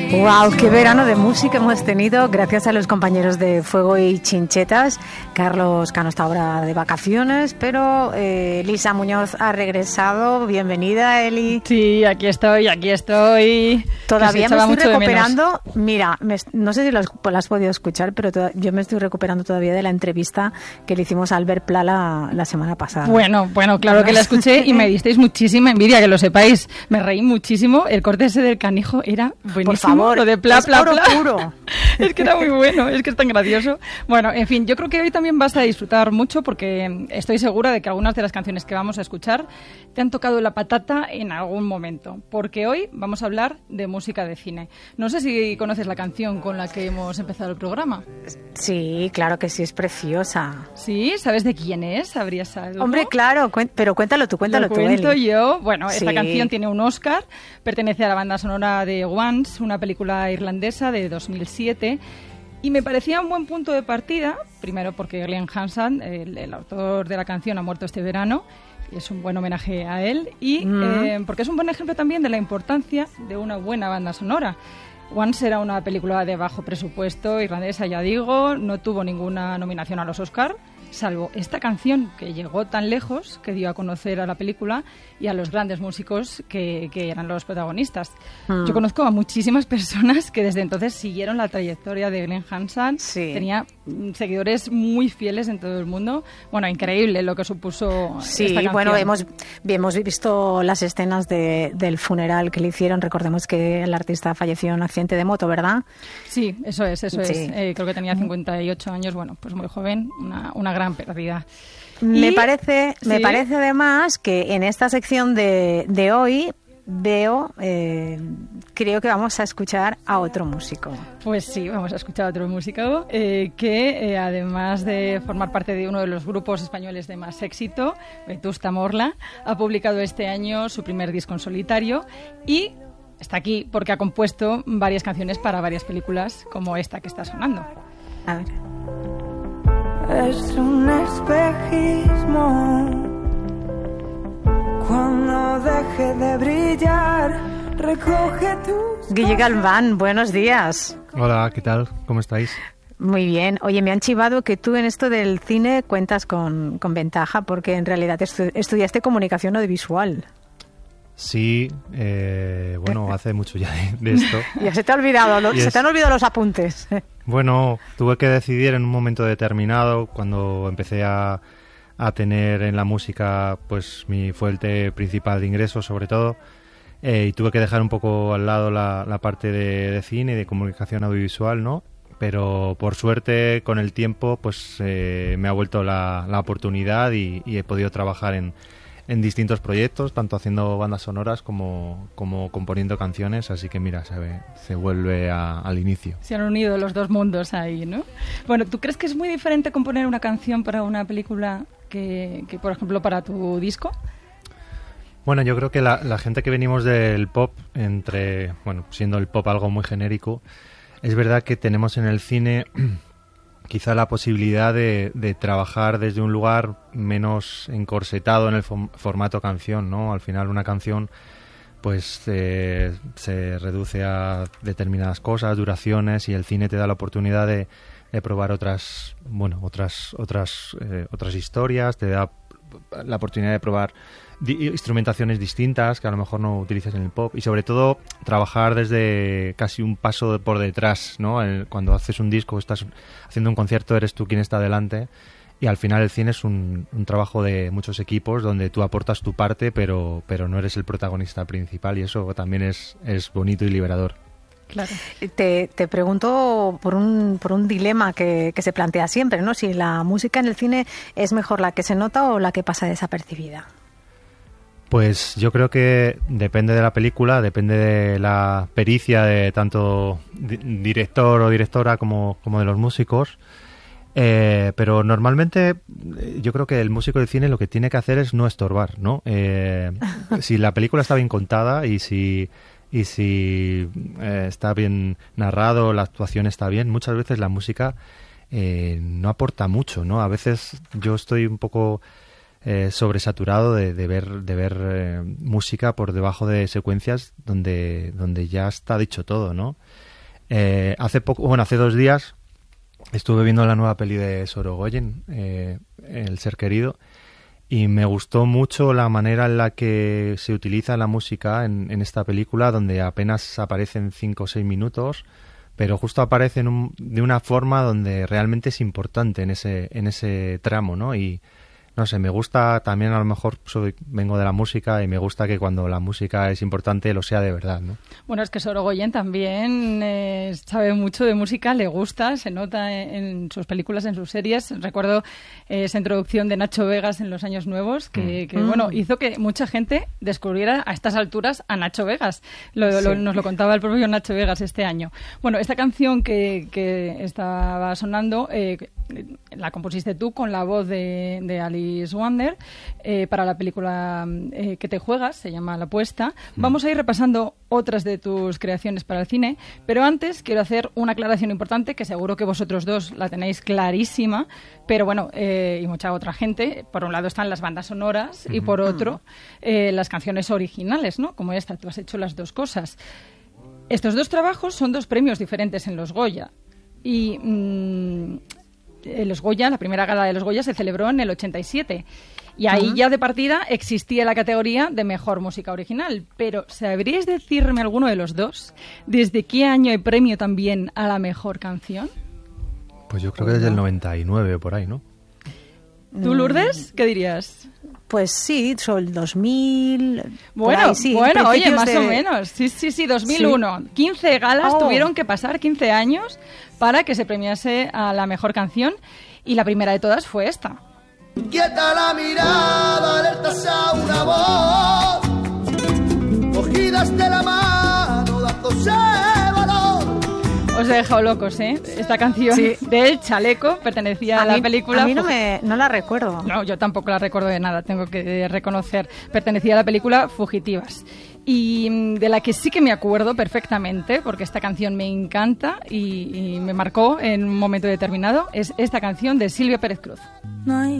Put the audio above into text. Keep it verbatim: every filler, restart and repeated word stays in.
Wow, qué verano de música hemos tenido gracias a los compañeros de Fuego y Chinchetas. Carlos Cano está ahora de vacaciones, pero eh, Elisa Muñoz ha regresado. Bienvenida, Eli. Sí, aquí estoy, aquí estoy. Todavía me estoy recuperando. Mira, me, no sé si lo has, lo has podido escuchar, pero to, yo me estoy recuperando todavía de la entrevista que le hicimos a Albert Pla la, la semana pasada. Bueno, bueno, claro que la escuché y me disteis muchísima envidia, que lo sepáis. Me reí muchísimo. El corte ese del canijo era buenísimo. Por favor, lo de Pla, es Pla, oro Pla. puro. Es que era muy bueno, es que es tan gracioso. Bueno, en fin, yo creo que hoy también vas a disfrutar mucho porque estoy segura de que algunas de las canciones que vamos a escuchar te han tocado la patata en algún momento, porque hoy vamos a hablar de música de cine. No sé si conoces la canción con la que hemos empezado el programa. Sí, claro que sí, es preciosa. ¿Sí? ¿Sabes de quién es? ¿Sabrías algo? Hombre, claro, cuen- pero cuéntalo tú, cuéntalo Lo tú, cuento Eli. yo. Bueno, esta Sí. canción tiene un Oscar, pertenece a la banda sonora de Once, una película irlandesa de dos mil siete, y me parecía un buen punto de partida, primero porque Glenn Hansard, el, el autor de la canción, ha muerto este verano, y es un buen homenaje a él, y Mm. eh, porque es un buen ejemplo también de la importancia de una buena banda sonora. Once era una película de bajo presupuesto, irlandesa, ya digo, no tuvo ninguna nominación a los Oscar, salvo esta canción que llegó tan lejos, que dio a conocer a la película y a los grandes músicos que, que eran los protagonistas. Mm. Yo conozco a muchísimas personas que desde entonces siguieron la trayectoria de Glenn Hansard. Sí. Tenía mm, seguidores muy fieles en todo el mundo. Bueno, increíble lo que supuso Sí, esta canción. bueno, hemos, hemos visto las escenas de, del funeral que le hicieron. Recordemos que el artista falleció en un accidente de moto, ¿verdad? Sí, eso es, eso Sí. es. Eh, creo que tenía cincuenta y ocho años, bueno, pues muy joven, una, una gran pérdida. Me Y- parece, me ¿Sí? parece además que en esta sección de, de hoy veo, eh, creo que vamos a escuchar a otro músico. Pues sí, vamos a escuchar a otro músico eh, que, eh, además de formar parte de uno de los grupos españoles de más éxito, Vetusta Morla, ha publicado este año su primer disco en solitario y está aquí porque ha compuesto varias canciones para varias películas, como esta que está sonando. A ver. Es un espejismo. Cuando deje de brillar, recoge tus... Guille Galván, buenos días. Hola, ¿qué tal? ¿Cómo estáis? Muy bien. Oye, me han chivado que tú en esto del cine cuentas con, con ventaja porque en realidad estu- estudiaste comunicación audiovisual. Sí, eh, bueno, hace mucho ya de, de esto. Ya se te ha olvidado, lo- Y se es- te han olvidado los apuntes. Bueno, tuve que decidir en un momento determinado, cuando empecé a, a tener en la música pues mi fuente principal de ingresos, sobre todo, eh, y tuve que dejar un poco al lado la, la parte de, de cine y de comunicación audiovisual, ¿no? Pero por suerte, con el tiempo, pues eh, me ha vuelto la, la oportunidad y, y he podido trabajar en, en distintos proyectos, tanto haciendo bandas sonoras como, como componiendo canciones, así que mira, se, ve- se vuelve a- al inicio. Se han unido los dos mundos ahí, ¿no? Bueno, ¿tú crees que es muy diferente componer una canción para una película que, que por ejemplo, para tu disco? Bueno, yo creo que la, la gente que venimos del pop, entre, bueno, siendo el pop algo muy genérico, es verdad que tenemos en el cine quizá la posibilidad de, de trabajar desde un lugar menos encorsetado en el fom- formato canción, ¿no? Al final una canción pues eh, se reduce a determinadas cosas, duraciones, y el cine te da la oportunidad de, de probar otras, bueno, otras, otras, eh, otras historias, te da la oportunidad de probar di- instrumentaciones distintas que a lo mejor no utilizas en el pop, y sobre todo trabajar desde casi un paso de- por detrás, ¿no? El- cuando haces un disco, estás haciendo un concierto, eres tú quien está delante, y al final el cine es un, un trabajo de muchos equipos donde tú aportas tu parte, pero, pero no eres el protagonista principal, y eso también es, es bonito y liberador. Claro. Te, te pregunto por un, por un dilema que, que se plantea siempre, ¿no? Si la música en el cine es mejor la que se nota o la que pasa desapercibida. Pues yo creo que depende de la película, depende de la pericia de tanto di- director o directora como, como de los músicos. Eh, pero normalmente eh, yo creo que el músico de cine lo que tiene que hacer es no estorbar, ¿no? Eh, si la película está bien contada y si, y si eh, está bien narrado, la actuación está bien, muchas veces la música eh, no aporta mucho, ¿no? A veces yo estoy un poco eh, sobresaturado de, de ver, de ver eh, música por debajo de secuencias donde, donde ya está dicho todo, ¿no? Eh, hace poco, bueno, hace dos días estuve viendo la nueva peli de Sorogoyen, eh, El ser querido, y me gustó mucho la manera en la que se utiliza la música en, en esta película, donde apenas aparecen cinco o seis minutos, pero justo aparece en un, de una forma donde realmente es importante en ese, en ese tramo, ¿no? Y no sé, me gusta también, a lo mejor soy, vengo de la música y me gusta que cuando la música es importante lo sea de verdad, ¿no? Bueno, es que Sorogoyen también eh, sabe mucho de música, le gusta, se nota en, en sus películas, en sus series. Recuerdo eh, esa introducción de Nacho Vegas en los años nuevos, que, mm. que mm. bueno, hizo que mucha gente descubriera a estas alturas a Nacho Vegas. Lo, sí. lo, nos lo contaba el propio Nacho Vegas este año. Bueno, esta canción que, que estaba sonando, eh, la compusiste tú con la voz de, de Alice Wonder eh, para la película eh, que te juegas, se llama La Apuesta. Mm. Vamos a ir repasando otras de tus creaciones para el cine, pero antes quiero hacer una aclaración importante que seguro que vosotros dos la tenéis clarísima, pero bueno, eh, y mucha otra gente. Por un lado están las bandas sonoras y por otro eh, las canciones originales, ¿no? Como esta, tú has hecho las dos cosas. Estos dos trabajos son dos premios diferentes en los Goya y mmm, los Goya, la primera gala de los Goya se celebró en el ochenta y siete y ahí uh-huh. ya de partida existía la categoría de mejor música original, pero ¿sabríais decirme alguno de los dos desde qué año hay premio también a la mejor canción? Pues yo creo que desde el noventa y nueve por ahí, ¿no? ¿Tú, Lourdes? ¿Qué dirías? Pues sí, sobre el dos mil... Bueno, ahí, sí, bueno oye, más de... o menos. Sí, sí, sí, dos mil uno. Sí. quince galas oh. tuvieron que pasar, quince años, para que se premiase a la mejor canción. Y la primera de todas fue esta. Quieta la mirada, alertas a una voz, cogidas de la mano, dándose valor. Os he dejado locos, ¿eh? Esta canción sí. del Chaleco pertenecía a, a la mí, película... A mí no, me, no la recuerdo. No, yo tampoco la recuerdo de nada, tengo que reconocer. Pertenecía a la película Fugitivas. Y de la que sí que me acuerdo perfectamente, porque esta canción me encanta y, y me marcó en un momento determinado, es esta canción de Silvia Pérez Cruz. No hay